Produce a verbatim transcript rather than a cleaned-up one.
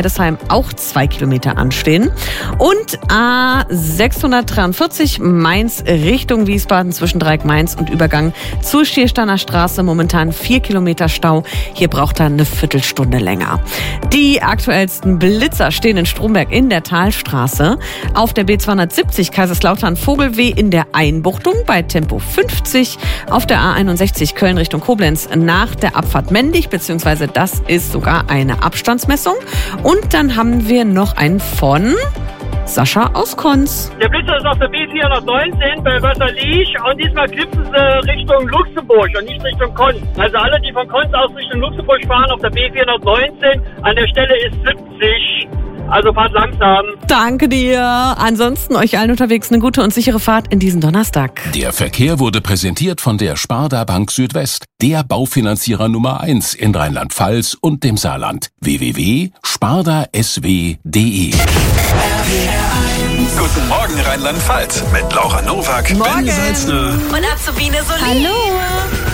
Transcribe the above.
Hildesheim auch zwei Kilometer anstehen. Und A sechshundertdreiundvierzig Mainz Richtung Wiesbaden zwischen Dreieck-Mainz und Übergang zur Schiersteiner Straße. Momentan vier Kilometer Stau. Hier braucht er eine Viertelstunde länger. Die aktuellsten Blitzer stehen in Stromberg in der Talstraße. Auf der B zweihundertsiebzig Kaiserslautern-Vogelweh in der Einbuchtung bei Tempo fünfzig. Auf der A einundsechzig Köln Richtung Koblenz nach der Abfahrt Mendig, beziehungsweise das ist sogar eine Abstandsmessung. Und dann haben wir noch einen von Sascha aus Konz. Der Blitzer ist auf der B vierhundertneunzehn bei Wasserlich und diesmal klipsen sie Richtung Luxemburg und nicht Richtung Konz. Also alle, die von Konz aus Richtung Luxemburg fahren, auf der B vierhundertneunzehn, an der Stelle ist siebzig. Also fahrt langsam. Danke dir. Ansonsten euch allen unterwegs eine gute und sichere Fahrt in diesen Donnerstag. Der Verkehr wurde präsentiert von der Sparda Bank Südwest, der Baufinanzierer Nummer eins in Rheinland-Pfalz und dem Saarland. w w w punkt sparda s w punkt d e. Guten Morgen Rheinland-Pfalz mit Laura Nowak, Morgen. Ben Salzner und Azubine Solé. Hallo.